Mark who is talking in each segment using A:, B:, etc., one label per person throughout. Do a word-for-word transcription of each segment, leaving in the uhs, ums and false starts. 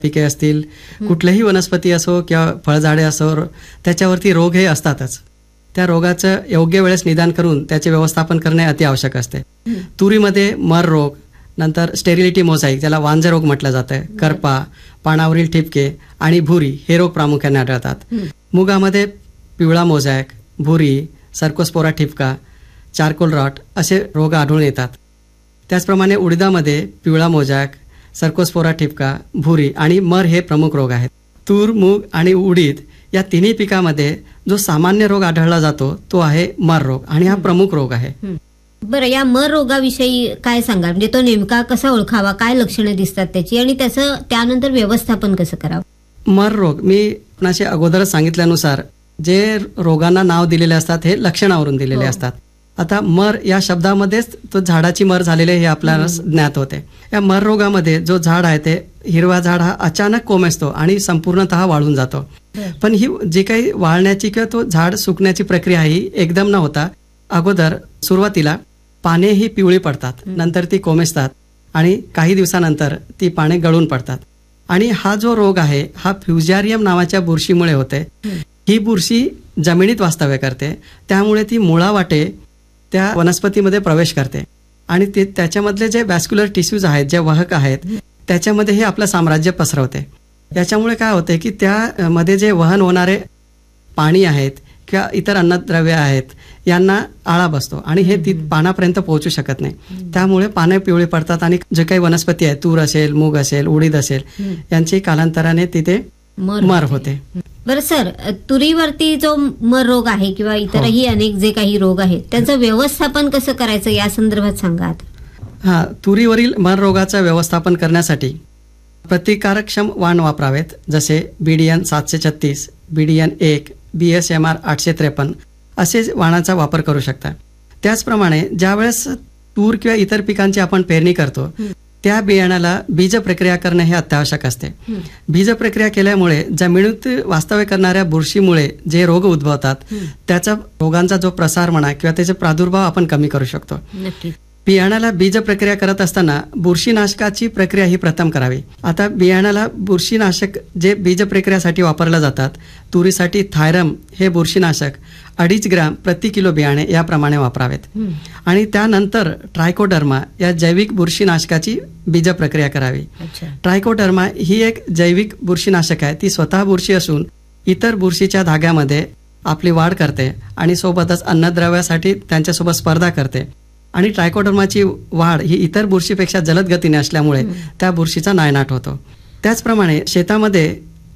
A: पिके असतील, कुठल्याही वनस्पती असो किंवा फळझाडे असो, त्याच्यावरती रोग हे असतातच. त्या रोगाचं योग्य वेळेस निदान करून त्याचे व्यवस्थापन करणे अति आवश्यक असते. तुरीमध्ये मर रोग, नंतर स्टेरिलिटी मोझाईक ज्याला वांझे रोग म्हटलं जातं, करपा, पानावरील ठिपके आणि भुरी हे रोग प्रामुख्याने आढळतात. मुगामध्ये पिवळा मोझॅक, भुरी, सर्कोस्पोरा ठिपका, चारकोल रॉट असे रोग आढळून येतात. त्याचप्रमाणे उडीदामध्ये पिवळा मोझॅक, सर्कोस्पोरा ठिपका, भुरी आणि मर हे प्रमुख रोग आहेत. तूर, मूग आणि उडीद या तिन्ही पिकामध्ये जो सामान्य रोग आढळला जातो तो आहे मर रोग आणि हा प्रमुख रोग आहे.
B: बरं, या मर रोगाविषयी काय सांगा, म्हणजे तो नेमका कसा ओळखावा, काय लक्षणं दिसतात त्याची आणि त्याचं त्यानंतर व्यवस्थापन कसं करावं?
A: मर रोग मी आपणाशी अगोदरच सांगितल्यानुसार जे रोगांना नाव दिलेले असतात हे लक्षणावरून दिलेले असतात. आता मर या शब्दामध्येच तो झाडाची मर झालेले हे आपल्याला ज्ञात होते. या मर रोगामध्ये जो झाड आहे ते हिरवा झाड हा अचानक कोमेजतो आणि संपूर्णतः वाळून जातो. पण ही जी काही वाळण्याची किंवा तो झाड सुकण्याची प्रक्रिया ही एकदम न होता अगोदर सुरुवातीला पाने ही पिवळी पडतात, नंतर ती कोमेजतात आणि काही दिवसानंतर ती पाने गळून पडतात. आणि हा जो रोग आहे हा फ्युजारियम नावाच्या बुरशीमुळे होते. ही बुरशी जमिनीत वास्तव्य करते, त्यामुळे ती मुळावाटे त्या वनस्पतीमध्ये प्रवेश करते आणि ते त्याच्यामधले जे वॅस्क्युलर टिश्यूज आहेत, जे वाहक आहेत, त्याच्यामध्ये हे आपलं साम्राज्य पसरवते. याच्यामुळे काय होते की त्यामध्ये जे वहन होणारे पाणी आहेत किंवा इतर अन्नद्रव्य आहेत यांना आळा बसतो आणि हे ती पानापर्यंत पोहोचू शकत नाही. त्यामुळे पाने पिवळी पडतात आणि जे काही वनस्पती आहे, तूर असेल, मूग असेल, उडीद असेल, यांची कालांतराने तिथे मर होते.
B: बरं सर, तुरीवरती जो मर रोग आहे किंवा इतरही अनेक जे काही रोग आहेत त्यांचं व्यवस्थापन कसं करायचं या संदर्भात सांगा.
A: हा, तुरीवरील मर रोगाचं व्यवस्थापन करण्यासाठी प्रतिकारक्षम वाण वापरावेत, जसे बीडीएन सातशे छत्तीस, बीडीएन एक, बीएसएमआर आठशे त्रेपन्न असे वाणाचा वापर करू शकता. त्याचप्रमाणे ज्यावेळेस तूर किंवा इतर पिकांची आपण पेरणी करतो त्या बियाण्याला बीज प्रक्रिया करणे हे अत्यावश्यक असते. बीज प्रक्रिया केल्यामुळे जमिनीत वास्तव्य करणाऱ्या बुरशीमुळे जे रोग उद्भवतात त्याचा रोगांचा जो प्रसार म्हणा किंवा त्याचे प्रादुर्भाव आपण कमी करू शकतो. बियाण्याला बीज प्रक्रिया करत असताना बुरशीनाशकाची प्रक्रिया ही प्रथम करावी. आता बियाण्याला बुरशीनाशक जे बीज प्रक्रियासाठी वापरले जातात, तुरीसाठी थायरम हे बुरशीनाशक अडीच ग्रॅम प्रति किलो बियाणे याप्रमाणे वापरावेत आणि त्यानंतर ट्रायकोडर्मा या जैविक बुरशीनाशकाची बीज प्रक्रिया करावी. ट्रायकोडर्मा ही एक जैविक बुरशीनाशक आहे. ती स्वतः बुरशी असून इतर बुरशीच्या धाग्यामध्ये आपली वाढ करते आणि सोबतच अन्नद्रव्यासाठी त्यांच्यासोबत स्पर्धा करते आणि ट्रायकोडर्माची वाढ ही इतर बुरशीपेक्षा जलद गतीने असल्यामुळे त्या बुरशीचा नायनाट होतो. त्याचप्रमाणे शेतामध्ये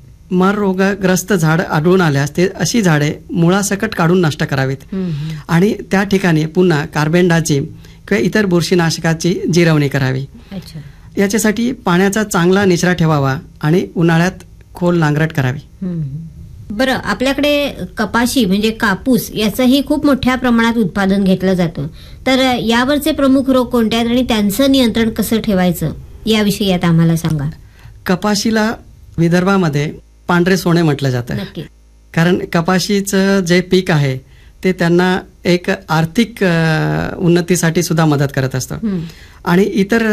A: मर रोगग्रस्त झाड आढळून आल्यास ते अशी झाडे मुळासकट काढून नष्ट करावीत आणि त्या ठिकाणी पुन्हा कार्बेंडाझिम किंवा इतर बुरशीनाशकाची जिरवणी करावी. याच्यासाठी पाण्याचा चांगला निचरा ठेवावा आणि उन्हाळ्यात खोल नांगरट करावी.
B: बरं, आपल्याकडे कपाशी म्हणजे कापूस याचंही खूप मोठ्या प्रमाणात उत्पादन घेतलं जातं, तर यावरचे प्रमुख रोग कोणते आहेत आणि त्यांचं नियंत्रण कसं ठेवायचं याविषयी आता आम्हाला सांगा.
A: कपाशीला विदर्भामध्ये पांढरे सोने म्हटलं जातं, कारण कपाशीचं जे पीक आहे ते त्यांना एक आर्थिक उन्नतीसाठी सुद्धा मदत करत असतं आणि इतर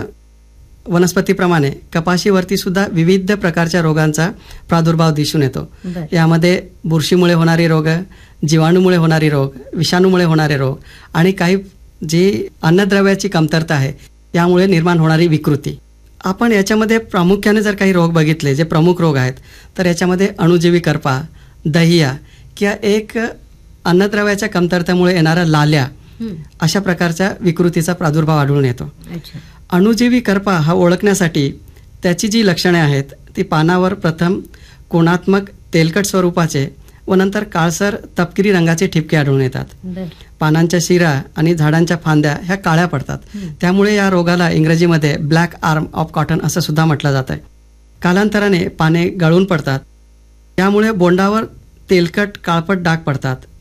A: वनस्पतीप्रमाणे कपाशीवरती सुद्धा विविध प्रकारच्या रोगांचा प्रादुर्भाव दिसून येतो. यामध्ये बुरशीमुळे होणारे रोग, जीवाणूमुळे होणारे रोग, विषाणूमुळे होणारे रोग आणि काही जी अन्नद्रव्याची कमतरता आहे यामुळे निर्माण होणारी विकृती. आपण याच्यामध्ये प्रामुख्याने जर काही रोग बघितले जे प्रमुख रोग आहेत तर याच्यामध्ये अणुजीवी करपा, दहिया किंवा एक अन्नद्रव्याच्या कमतरतेमुळे येणारा लाल्या अशा प्रकारच्या विकृतीचा प्रादुर्भाव आढळून येतो. अणुजीवी करपा हा ओळखण्यासाठी त्याची जी लक्षणे आहेत ती पानावर प्रथम कोणात्मक तेलकट स्वरूपाचे व नंतर काळसर तपकिरी रंगाचे ठिपके आढळून येतात. पानांच्या शिरा आणि झाडांच्या फांद्या ह्या काळ्या पडतात. त्यामुळे या रोगाला इंग्रजीमध्ये ब्लॅक आर्म ऑफ कॉटन असं सुद्धा म्हटलं जात आहे. कालांतराने पाने गळून पडतात. त्यामुळे बोंडावर तेलकट काळपट डाग पडतात